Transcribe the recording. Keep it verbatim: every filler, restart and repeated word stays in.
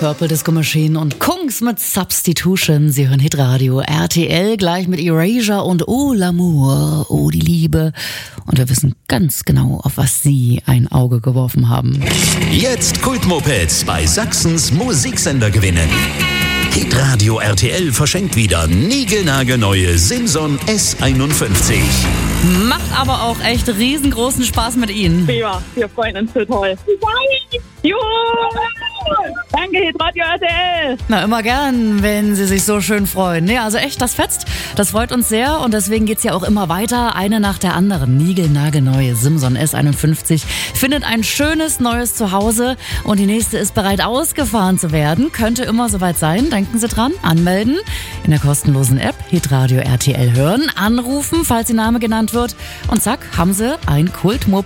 Purple Disco Machine und Kungs mit Substitution. Sie hören Hitradio R T L gleich mit Erasure und Oh l'amour, oh die Liebe. Und wir wissen ganz genau, auf was Sie ein Auge geworfen haben. Jetzt Kultmopeds bei Sachsens Musiksender gewinnen. Hitradio R T L verschenkt wieder niegelnagelneue Simson S einundfünfzig. Macht aber auch echt riesengroßen Spaß mit Ihnen. Ja, wir freuen uns so toll. Juhu! Danke, Hitradio R T L. Na, immer gern, wenn Sie sich so schön freuen. Nee, also echt, das fetzt. Das freut uns sehr und deswegen geht's ja auch immer weiter. Eine nach der anderen. Niegelnagelneue Simson S einundfünfzig findet ein schönes neues Zuhause und die nächste ist bereit ausgefahren zu werden. Könnte immer soweit sein. Denken Sie dran. Anmelden in der kostenlosen App Hitradio R T L hören. Anrufen, falls Ihr Name genannt wird. Und zack, haben Sie ein Kultmoped